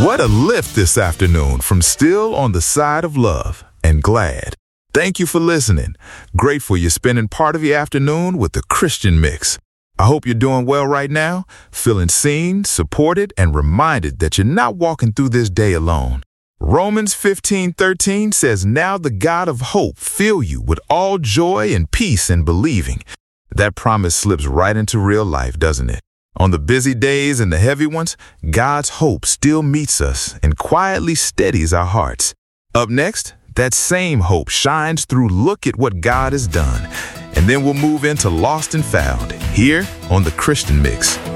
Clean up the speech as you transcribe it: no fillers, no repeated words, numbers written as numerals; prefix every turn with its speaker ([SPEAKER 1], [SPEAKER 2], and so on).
[SPEAKER 1] What a lift this afternoon from Still on the Side of Love and Glad. Thank you for listening. Grateful you're spending part of your afternoon with the Christian Mix. I hope you're doing well right now, feeling seen, supported, and reminded that you're not walking through this day alone. Romans 15:13 says, "Now the God of hope fill you with all joy and peace in believing." That promise slips right into real life, doesn't it? On the busy days and the heavy ones, God's hope still meets us and quietly steadies our hearts. Up next, that same hope shines through Look at What God Has Done. And then we'll move into Lost and Found, here on the Christian Mix.